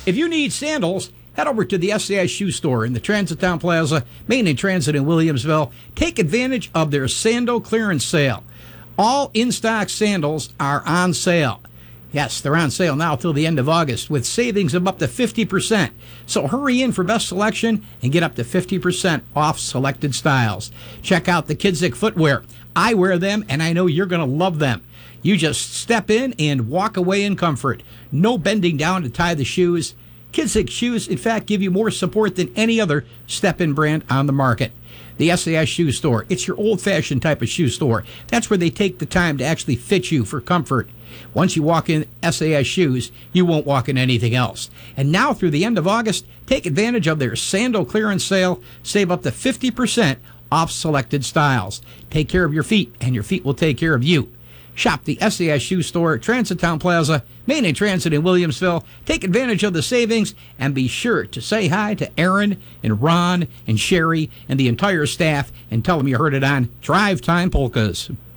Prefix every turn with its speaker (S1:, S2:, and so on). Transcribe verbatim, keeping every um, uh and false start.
S1: If you need sandals, head over to the S A S Shoe Store in the Transit Town Plaza, Main and Transit in Williamsville. Take advantage of their sandal clearance sale. All in-stock sandals are on sale. Yes, they're on sale now till the end of August with savings of up to fifty percent. So hurry in for best selection and get up to fifty percent off selected styles. Check out the Kidzik footwear. I wear them, and I know you're going to love them. You just step in and walk away in comfort. No bending down to tie the shoes. Kidzik shoes, in fact, give you more support than any other step-in brand on the market. The S A S Shoe Store, it's your old-fashioned type of shoe store. That's where they take the time to actually fit you for comfort. Once you walk in S A S shoes, you won't walk in anything else. And now through the end of August, take advantage of their sandal clearance sale. Save up to fifty percent off selected styles. Take care of your feet, and your feet will take care of you. Shop the S A S Shoe Store, Transit Town Plaza, Main and Transit in Williamsville. Take advantage of the savings, and be sure to say hi to Aaron and Ron and Sherry and the entire staff and tell them you heard it on Drive Time Polkas.